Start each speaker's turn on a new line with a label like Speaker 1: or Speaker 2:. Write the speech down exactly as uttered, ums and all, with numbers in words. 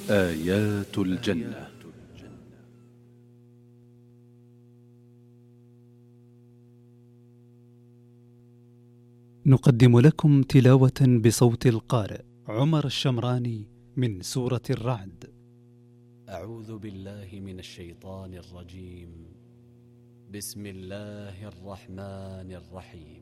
Speaker 1: آيات الجنة.
Speaker 2: نقدم لكم تلاوة بصوت القارئ عمر الشمراني من سورة الرعد.
Speaker 3: أعوذ بالله من الشيطان الرجيم. بسم الله الرحمن الرحيم.